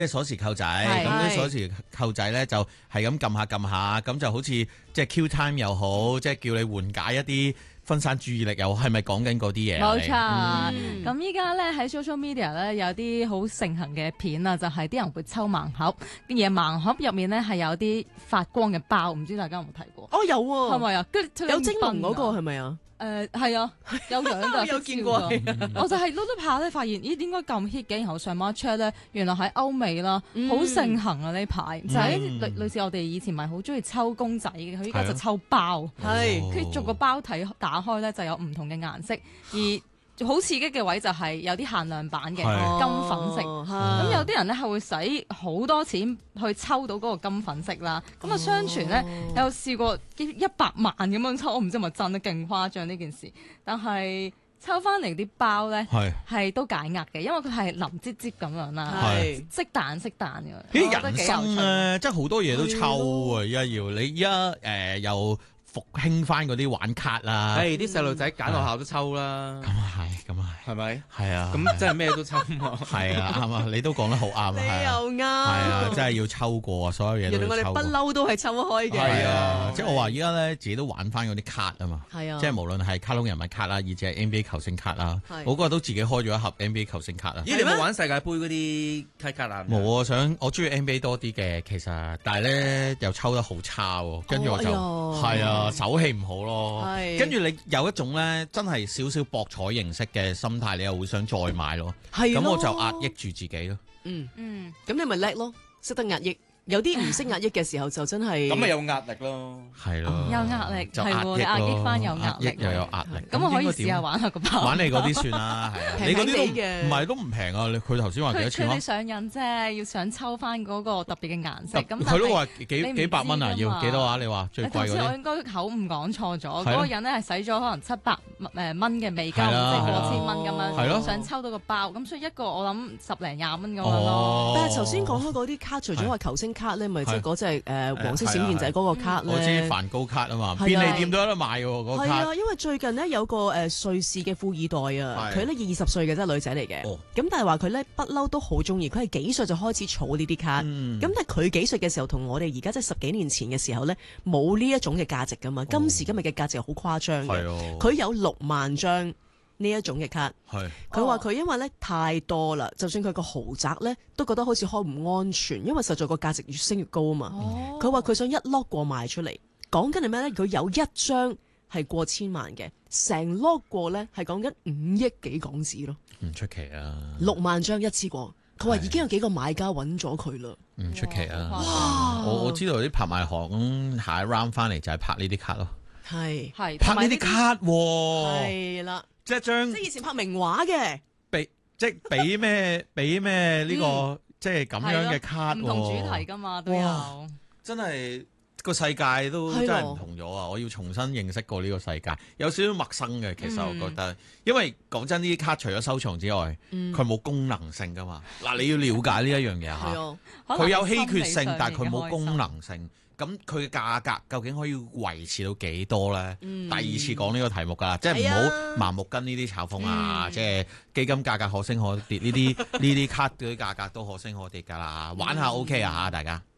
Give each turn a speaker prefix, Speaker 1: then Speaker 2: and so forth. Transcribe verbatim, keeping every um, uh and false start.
Speaker 1: 即係鎖匙扣仔，咁啲鎖匙扣仔咧就係咁撳下撳下，咁就好似即係 Q time 又好，即係叫你緩解一啲分散注意力又好，係咪講緊嗰啲嘢？
Speaker 2: 冇錯。咁依家咧喺 social media 咧有啲好盛行嘅片啊，就係、是、啲人會抽盲盒，而盲盒入面咧係有啲發光嘅包，唔知大家有冇睇過？
Speaker 3: 哦，有喎，
Speaker 2: 係咪啊？跟住
Speaker 3: 有精靈嗰個係咪啊？
Speaker 2: 誒係啊，有樣㗎，
Speaker 3: 有見過。
Speaker 2: 我就係碌碌下咧，發現咦點解咁 hit 嘅？然後上網 check 咧，原來喺歐美啦，好盛行啊呢排。就係類類似我哋以前咪好中意抽公仔嘅，佢依家就抽包，係佢逐個包睇打開咧就有唔同嘅顏色，而好刺激嘅位就係有啲限量版嘅金粉色，咁有啲人咧係會使好多錢去抽到嗰個金粉色啦。咁啊，相傳咧有試過一百萬咁樣抽，我唔知係咪真，勁誇張呢件事。但係抽翻嚟啲包咧係都解壓嘅，因為佢係淋唧唧咁樣啦，識彈識彈嘅。
Speaker 1: 啲人生咧，即係好多嘢都抽啊！而家要你而家誒又復興翻嗰啲玩卡啦，
Speaker 4: 誒啲細路仔揀學校都抽啦。
Speaker 1: 咁啊係，咁啊係，
Speaker 4: 係咪？
Speaker 1: 係啊，
Speaker 4: 咁真係咩都抽嘛。
Speaker 1: 係啊，啱啊，你都講得好啱啊。
Speaker 3: 你又啱，係
Speaker 1: 啊，真係要抽過啊，所有嘢都要抽過。
Speaker 3: 原來我哋不嬲都係抽開嘅。
Speaker 1: 係啊，即係我話而家咧自己都玩翻嗰啲卡啊嘛。
Speaker 3: 係啊，
Speaker 1: 即係無論係卡通人物卡啦，以至係 N B A 球星卡啦，我嗰日都自己開咗一盒 N B A 球星卡啦。
Speaker 4: 咦，你有冇玩世界盃嗰啲卡卡啊？
Speaker 1: 冇啊，想我中意 N B A 多啲嘅，其實，但係咧又抽得好差喎，跟住我就係啊手氣唔好。咯，跟住你有一種咧，真係少少博彩形式嘅心態，你又會想再買咯，咁我就壓抑住自己咯。
Speaker 3: 嗯嗯，咁你咪叻咯，識得壓抑。有啲唔識壓抑嘅時候就真係
Speaker 4: 咁咪有壓力咯，
Speaker 1: 係咯，
Speaker 2: 有壓力係喎，壓抑翻有壓力，
Speaker 1: 又有壓力。
Speaker 2: 咁我可以試下玩下個包，
Speaker 1: 玩你嗰啲算啦，係啊，你嗰啲都唔係都唔平啊！佢頭先話幾多錢啊？
Speaker 2: 佢上癮啫，要想抽翻嗰個特別嘅顏色。咁
Speaker 1: 佢都話幾幾百蚊啊？要幾多啊？你話最貴嗰啲？
Speaker 2: 頭先我應該口誤講錯咗，嗰個人咧係使咗可能七百誒蚊嘅美金，即係過千蚊咁樣，想抽到個包。咁所以一個我諗十零廿蚊咁樣咯。
Speaker 3: 但係頭先講開嗰啲卡，除咗話球星卡咧，咪即係嗰隻誒黃色閃電仔嗰個卡咧，
Speaker 1: 我知梵高卡啊嘛，便利店都有得賣喎嗰個卡。
Speaker 3: 係啊，因為最近呢，有個誒瑞士嘅富二代啊，佢咧二十歲嘅啫，女仔嚟嘅。咁但係話佢咧不嬲都好中意，佢係幾歲就開始儲呢啲卡。咁但係佢幾歲嘅時候，同我哋而家即係十幾年前嘅時候咧，冇呢一種嘅價值噶嘛。今時今日嘅價值好誇張嘅。佢有六萬張呢一種嘅卡。佢話佢因為咧太多啦，就算佢個豪宅咧，都覺得好似開唔安全，因為實在個價值越升越高啊嘛。佢話佢想一碌過賣出嚟，講緊係咩咧？佢有一張係過千萬嘅，成碌過咧係講緊五億幾港紙咯。
Speaker 1: 唔出奇啊！
Speaker 3: 六萬張一次過，佢話已經有幾個買家揾咗佢啦。
Speaker 1: 唔出奇啊！哇！我我知道啲拍賣行下一 round 翻嚟就係拍呢啲卡咯。
Speaker 3: 係
Speaker 2: 係
Speaker 1: 拍呢啲卡喎。
Speaker 3: 係啦。
Speaker 1: 即係將
Speaker 3: 即係以前拍名畫嘅，
Speaker 1: 俾即係俾咩俾咩呢個即係咁樣嘅卡，
Speaker 2: 唔同主題噶嘛都有，
Speaker 1: 真係個世界都真係唔同咗啊！我要重新認識過呢個世界，有少少陌生嘅。其實我覺得，因為講真，呢啲卡除咗收藏之外，佢冇功能性噶嘛。嗱，你要了解呢一樣嘢吓，佢有稀缺性，但係佢冇功能性。咁佢嘅價格究竟可以維持到幾多咧？嗯、第二次講呢個題目㗎啦，即係唔好盲目跟呢啲炒風啊！嗯、即係基金價格可升可跌，呢啲呢啲卡嗰啲價格都可升可跌㗎啦，玩下 OK 啊，大家。